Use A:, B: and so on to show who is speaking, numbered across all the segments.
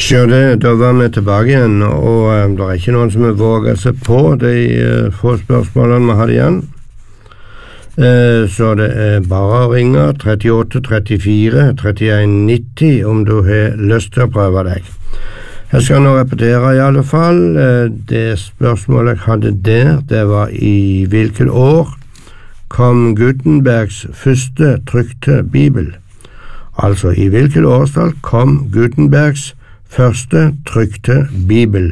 A: Så da var vi tilbake igjen, og det ikke noen som våger seg på de få spørsmålene vi hadde igjen. Så det bare å ringe 38 34 31 90 om du har lyst til å prøve deg. Jeg skal nå repetere i alle fall. Det spørsmålet jeg hadde der, det var i hvilket år kom Gutenbergs første trykte bibel? Altså, i hvilket årstall kom Gutenbergs første trykte bibel?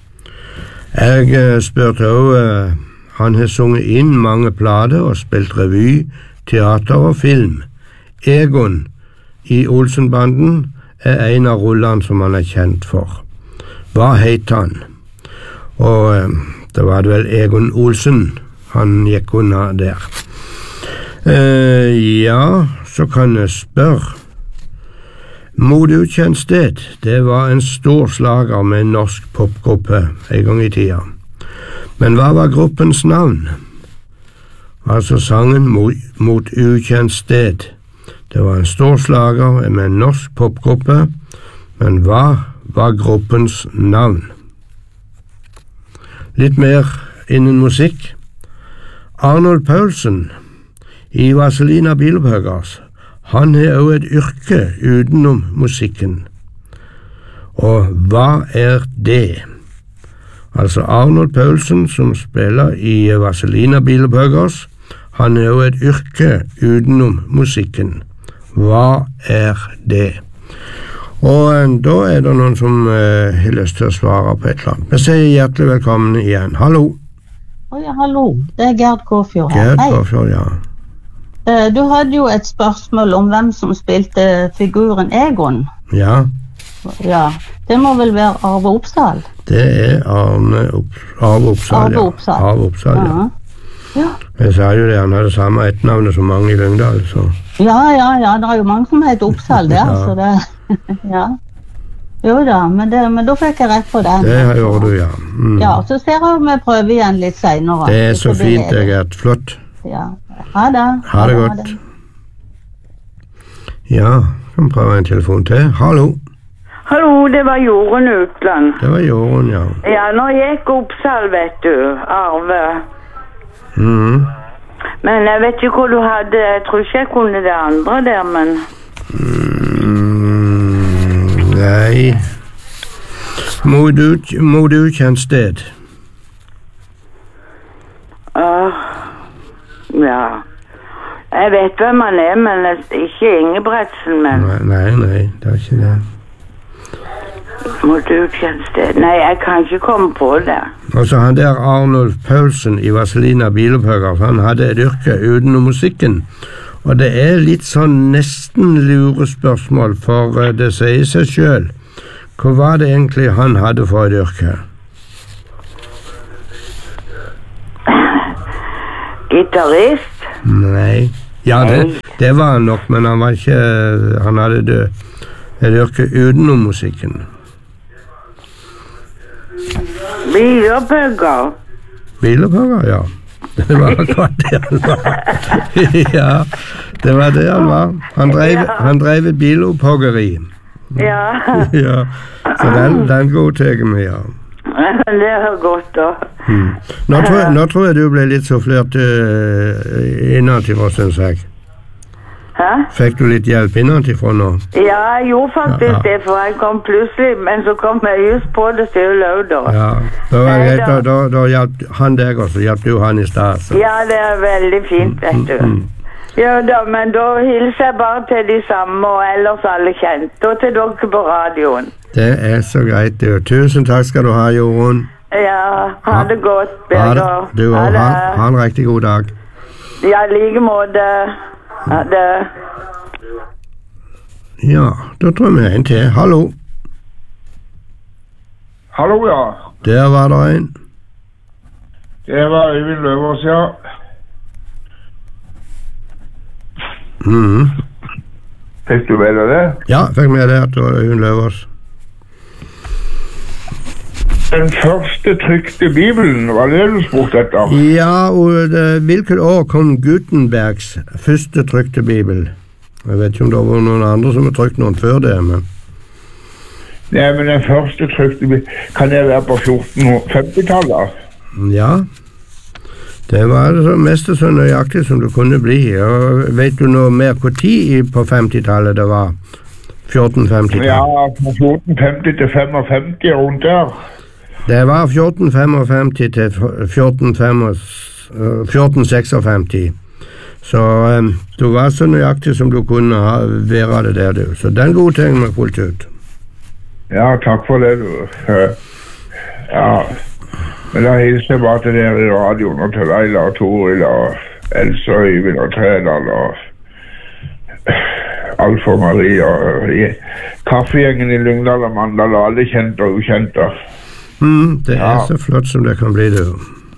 A: Jeg spurte også, han har sunget inn mange plater og spilt revy, teater og film. Egon i Olsenbanden en av rullene som han kjent for. Hva het han? Og det var vel Egon Olsen han gikk unna der. Ja, så kan jeg spørre. Mot ukjent sted, det var en stor slager med en norsk popgruppe en gang i tida. Men hva var gruppens navn? Altså sangen mot ukjent sted. Det var en stor slager med en norsk popgruppe, men hva var gruppens navn? Litt mer innen musikk. Arnold Paulsen i Vazelina Bilopphøggers. Han har også et yrke utenom musikken. Og hva det? Altså Arnold Paulsen som spiller i Vazelina Bilopphøggers, han har også et yrke utenom musikken. Hva det? Og da det noen som har lyst til å svare på et eller annet. Vi sier hjertelig velkommen igjen. Hallo.
B: Ja, hallo. Det Gerd Kåfjord her.
A: Gerd Kåfjord, ja.
B: Du hadde jo et spørsmål om hvem som spilte figuren Egon.
A: Ja.
B: Ja, det må vel være Arve Oppsal?
A: Det Arve Oppsal, ja. Arve Oppsal, ja.
B: Ja.
A: Jeg sa jo det, han hadde samme ettnavnet som mange i Lyngdal, så.
B: Ja, det jo mange som heter Oppsal der,
A: ja.
B: Så det, ja. Jo da, men da fikk jeg rett på den.
A: Det gjorde du, ja.
B: Ja, så ser jeg om jeg prøver igjen litt senere.
A: Det så fint, det Gert. Flott.
B: Ja, ha det.
A: Ha det godt. Ja, kan prøve en telefon til. Hallo.
C: Hallo, det var Jorunn Utland.
A: Det var Jorunn, ja.
C: Ja, nå gikk Oppsal, vet du, Arve. Men jeg vet ikke hvor du hadde, jeg tror ikke jeg kunne det andre der, men...
A: Nei. Mot ukjent sted.
C: Ja. Jeg vet hvem han men ikke Ingebretsen, men...
A: Nei, det ikke det.
C: Mot ukjent sted. Nei, jeg kan ikke komme på det.
A: Altså han der Arnold Paulsen i Vazelina Bilopphøggers, han hadde et yrke utenom musikken. Og det litt sånn nesten lurespørsmål, for det sier seg selv. Hva var det egentlig han hadde for et yrke?
C: Gitarist?
A: Nei. Ja, det var han nok, men han var ikke... Han hadde et yrke utenom musikken.
C: Bilopphøgger?
A: Bilopphøgger, ja. Det var akkurat det han var. Ja, det var det han var. Han drev et bilopphoggeri.
C: Ja.
A: Ja, så den godtar vi, ja.
C: Det godt da.
A: Nå tror jeg du ble litt soufflert innentifra, synes jeg.
C: Hæ?
A: Fikk du litt hjelp innentifra nå?
C: Ja, jeg gjorde faktisk det, for jeg kom plutselig, men så kom jeg just på det til løder.
A: Ja, da var det greit, da hjalp han deg også, hjalp du han i sted. Så.
C: Ja, det veldig fint, vet du. Ja da, men da hilser jeg bare til de samme, og ellers alle kjent, og til dere på radioen. Det
A: så greit, du. Tusen takk skal du ha, Jorunn.
C: Ja, ha det godt, Birger.
A: Du også, ha en riktig god dag.
C: Ja, like måte. Ha det.
A: Ja, da tror vi en til. Hallo.
D: Hallo, ja.
A: Der var det en.
D: Det var Øyvind Løvås, ja. Fikk du med deg det?
A: Ja, fikk med det at det var Øyvind Løvås.
D: Den første trykte Bibelen, var det du spurte etter?
A: Ja, og hvilket år kom Gutenbergs første trykte Bibel? Jeg vet ikke om det var noen andre som har trykt noen før det, men...
D: Nei, men den første trykte kan det være på 1450-tallet?
A: Ja. Det var det meste så nøyaktig som det kunne bli. Og vet du noe mer hvor tid på 50-tallet det var? 1450-tallet?
D: Ja, fra 1450 til 55 rundt der.
A: Det var 1455 til 1456. Så du var så nøyaktig som du kunne være det der, du. Så den godtegnen var fullt ut.
D: Ja, takk for det, du. Ja, men da hilser jeg bare til dere i radioen, og til Leila og Toril og Else og Øyvind og Trædal og Alf og Marie og kaffegjengen i Lyngdal og Mandal og alle kjente og ukjente.
A: Det er så flott som det kan bli, du.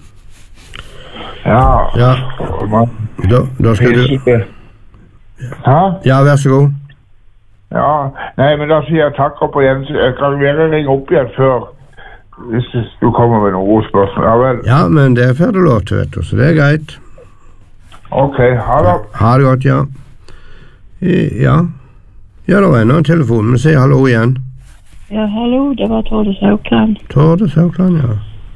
D: Ja.
A: Da skal du...
D: Hæ?
A: Ja, vær så god.
D: Ja, nei, men da sier jeg takk opp igjen. Jeg kan være ringe opp igjen før, hvis du kommer med noen gode spørsmål. Ja vel.
A: Ja, men det får du lov til, vet du, så det er greit.
D: Ok, ha det.
A: Ha det godt, ja. Ja, det var enda en telefon, men si hallo igjen.
E: Ja, hallo, det var Torde Saukland.
A: Torde Saukland, ja.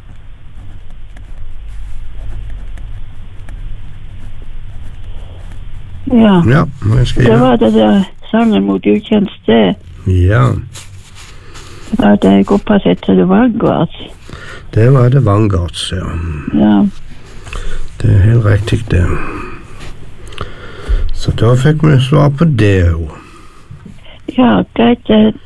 E: Ja,
A: jeg skal
E: det var det der sangen mot ukjent sted.
A: Ja.
E: Det var det gruppa sitt til Vanguards.
A: Det var det Vanguards, ja.
E: Ja.
A: Det er helt riktig, det. Så da fikk vi svar på det, jo.
E: Ja, greit.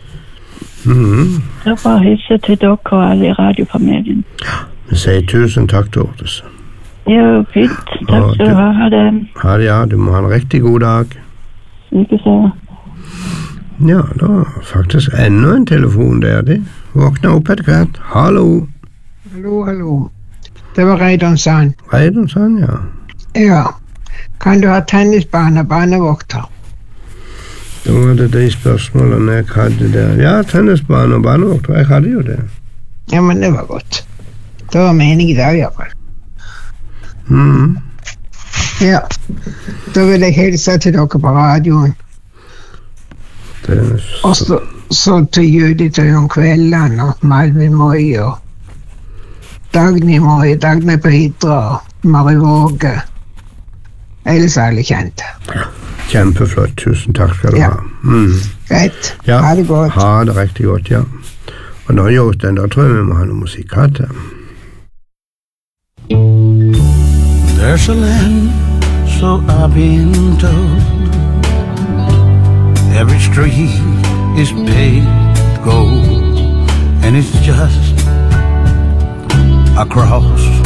E: Det var hilse til dere og alle i radiofamilien.
A: Ja, vi sier tusen takk, Tordes.
E: Ja, fint. Takk skal du ha. Ha det.
A: Ha det, ja. Du må ha en riktig god dag.
E: Ikke så.
A: Ja, da var faktisk enda en telefon der, de. Våkna opp etter hvert. Hallo.
F: Hallo. Det var Reidun Sand.
A: Reidun Sand, ja.
F: Ja. Kan du ha tennisbane og banevokter?
A: Da var det de spørsmålene jeg hadde der. Ja, tennisbane og banevokter. Jeg hadde jo det.
F: Ja, men det var godt. Det var meningen i dag, i hvert fall. Ja, da vil jeg hilse til dere på radioen. Og så til Judith og Jon Kvelland og Malvin Moi og Dagny Moi, Dagny på Hidra og Mari Våge. Ellers alle kjente.
A: Kjempeflott, tusen takk skal du ha.
F: Greit,
A: ja.
F: Ha det godt.
A: Ha det riktig godt, ja. Og nå gjort den, da tror jeg vi må ha noe musikk til.
G: There's a land, so I've been told. Every street is paved gold, and it's just across